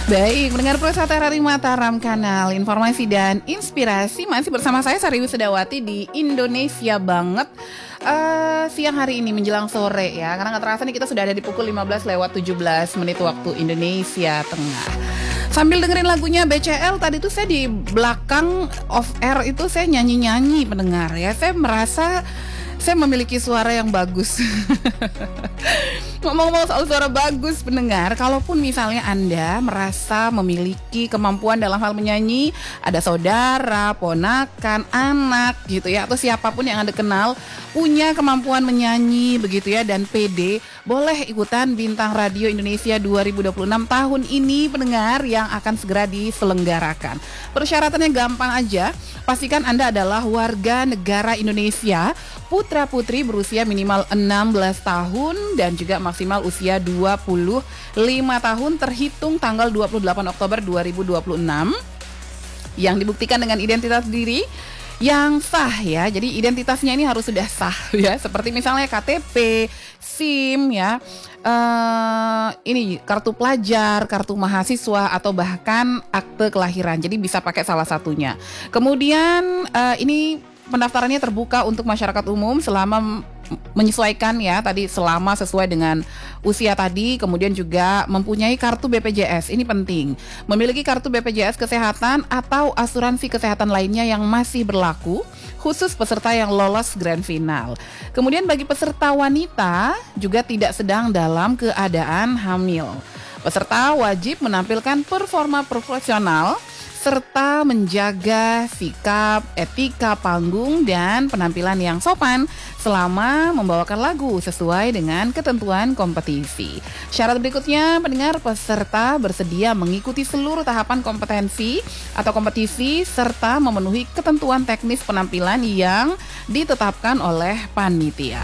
Baik, mendengar Pusat RRI Mataram, kanal informasi dan inspirasi. Masih bersama saya Sari Wisudawati di Indonesia Banget. Siang hari ini menjelang sore ya, karena nggak terasa nih kita sudah ada di pukul 15:17 waktu Indonesia Tengah. Sambil dengerin lagunya BCL, tadi tuh saya di belakang off air itu saya nyanyi-nyanyi pendengar ya. Saya merasa saya memiliki suara yang bagus. Ngomong-ngomong soal suara bagus pendengar, kalaupun misalnya Anda merasa memiliki kemampuan dalam hal menyanyi, ada saudara, ponakan, anak gitu ya, atau siapapun yang Anda kenal punya kemampuan menyanyi begitu ya dan pede, boleh ikutan Bintang Radio Indonesia 2026 tahun ini pendengar yang akan segera diselenggarakan. Persyaratannya gampang aja, pastikan Anda adalah warga negara Indonesia, putra-putri berusia minimal 16 tahun dan juga maksimal usia 25 tahun terhitung tanggal 28 Oktober 2026 yang dibuktikan dengan identitas diri yang sah ya. Jadi identitasnya ini harus sudah sah ya, seperti misalnya KTP, SIM ya, ini kartu pelajar, kartu mahasiswa atau bahkan akte kelahiran. Jadi bisa pakai salah satunya. Kemudian ini pendaftarannya terbuka untuk masyarakat umum selama menyesuaikan ya, tadi selama sesuai dengan usia tadi, kemudian juga mempunyai kartu BPJS, ini penting. Memiliki kartu BPJS kesehatan atau asuransi kesehatan lainnya yang masih berlaku, khusus peserta yang lolos grand final. Kemudian bagi peserta wanita juga tidak sedang dalam keadaan hamil. Peserta wajib menampilkan performa profesional serta menjaga sikap, etika panggung dan penampilan yang sopan selama membawakan lagu sesuai dengan ketentuan kompetisi. Syarat berikutnya, pendengar, peserta bersedia mengikuti seluruh tahapan kompetensi atau kompetisi serta memenuhi ketentuan teknis penampilan yang ditetapkan oleh panitia.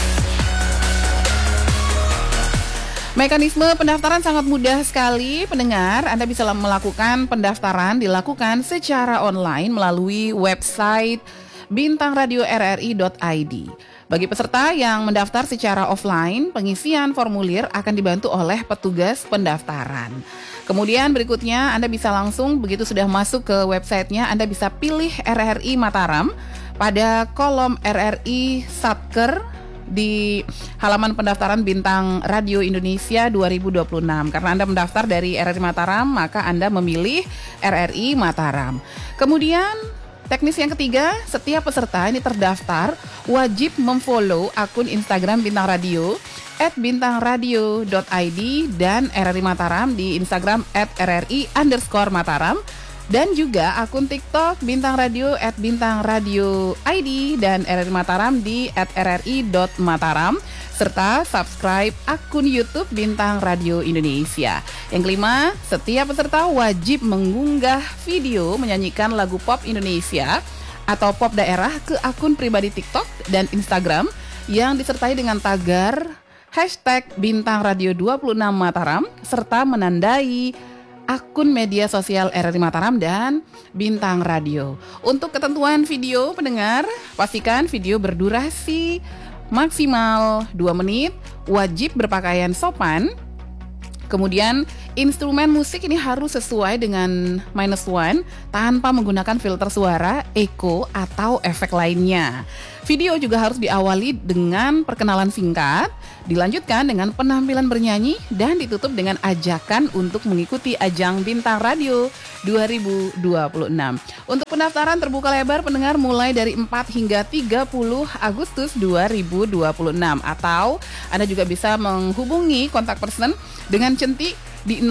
Mekanisme pendaftaran sangat mudah sekali pendengar. Anda bisa melakukan pendaftaran dilakukan secara online melalui website bintangradio.rri.id. Bagi peserta yang mendaftar secara offline, pengisian formulir akan dibantu oleh petugas pendaftaran. Kemudian berikutnya Anda bisa langsung begitu sudah masuk ke websitenya, Anda bisa pilih RRI Mataram pada kolom RRI Satker di halaman pendaftaran Bintang Radio Indonesia 2026. Karena Anda mendaftar dari RRI Mataram, maka Anda memilih RRI Mataram. Kemudian teknis yang ketiga, setiap peserta ini terdaftar wajib memfollow akun Instagram Bintang Radio @bintangradio.id dan RRI Mataram di Instagram @RRI_Mataram. Dan juga akun TikTok Bintang Radio @bintangradioid dan RRI Mataram di @rri.mataram serta subscribe akun YouTube Bintang Radio Indonesia. Yang kelima, setiap peserta wajib mengunggah video menyanyikan lagu pop Indonesia atau pop daerah ke akun pribadi TikTok dan Instagram yang disertai dengan tagar #Bintang Radio 26 Mataram serta menandai akun media sosial RRI Mataram dan Bintang Radio. Untuk ketentuan video pendengar, pastikan video berdurasi maksimal 2 menit, wajib berpakaian sopan. Kemudian instrumen musik ini harus sesuai dengan -1 tanpa menggunakan filter suara, echo, atau efek lainnya. Video juga harus diawali dengan perkenalan singkat, dilanjutkan dengan penampilan bernyanyi, dan ditutup dengan ajakan untuk mengikuti ajang Bintang Radio 2026. Untuk pendaftaran terbuka lebar pendengar mulai dari 4 hingga 30 Agustus 2026. Atau Anda juga bisa menghubungi kontak person dengan Centi di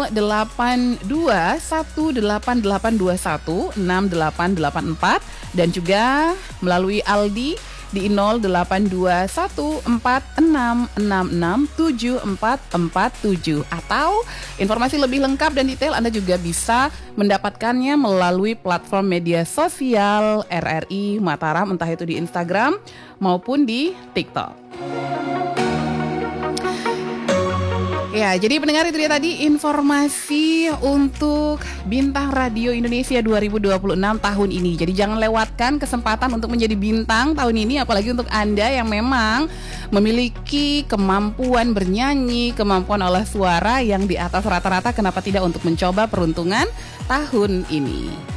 0821888216884 dan juga melalui Aldi di 082146667447 atau informasi lebih lengkap dan detail Anda juga bisa mendapatkannya melalui platform media sosial RRI Mataram, entah itu di Instagram maupun di TikTok. Ya, jadi pendengar itu dia tadi informasi untuk Bintang Radio Indonesia 2026 tahun ini. Jadi jangan lewatkan kesempatan untuk menjadi bintang tahun ini, apalagi untuk Anda yang memang memiliki kemampuan bernyanyi, kemampuan olah suara yang di atas rata-rata, kenapa tidak untuk mencoba peruntungan tahun ini.